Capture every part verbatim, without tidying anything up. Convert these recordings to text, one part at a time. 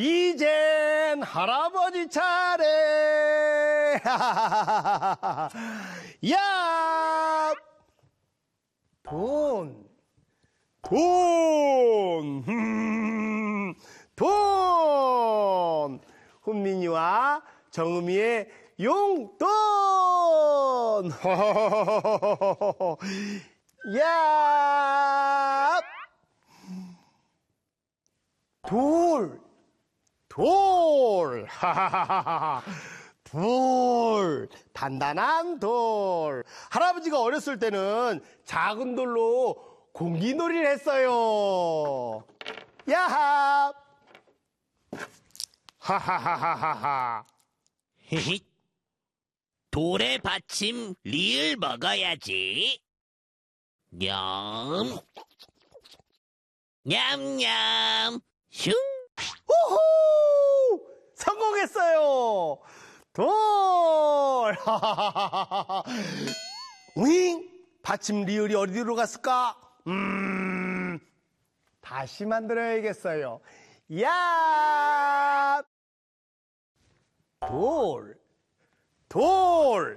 이젠 할아버지 차례. 야, 돈, 돈, 음, 돈. 훈민이와 정음이의 용돈. 야, 돌, 돌, 돌, 단단한 돌. 할아버지가 어렸을 때는 작은 돌로 공기놀이를 했어요. 야하, 하하하하하하. 히히. 돌에 받침 리을 먹어야지. 냠. 냠냠. 슝. 우후! 성공했어요. 돌. 윙. 받침 리을이 어디로 갔을까? 음. 다시 만들어야겠어요. 야. 돌. 돌.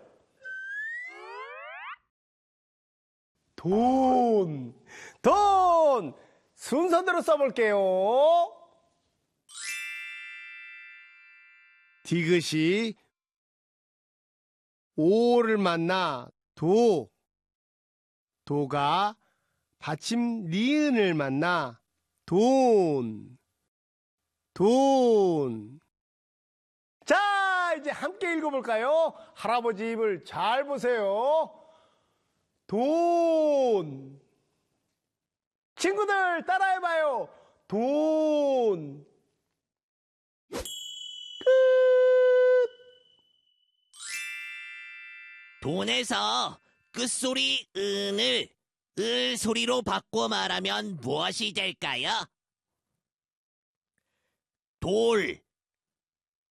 돈. 돈. 순서대로 써볼게요. 디귿이 오를 만나 도. 도가 받침 리은을 만나 돈. 돈. 자, 이제 함께 읽어볼까요? 할아버지 입을 잘 보세요. 돈. 친구들 따라해봐요. 돈. 끝. 돈에서 끝소리 은을 을 소리로 바꿔 말하면 무엇이 될까요? 돌,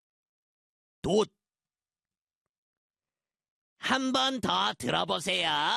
돛. 한 번 더 들어보세요.